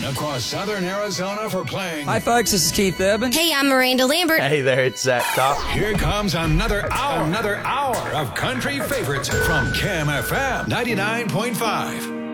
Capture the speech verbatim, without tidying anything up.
across southern Arizona for playing. Hi, folks. This is Keith Urban. Hey, I'm Miranda Lambert. Hey there, it's Zach Top. Here comes another hour, another hour of country favorites from Cam F M ninety-nine point five.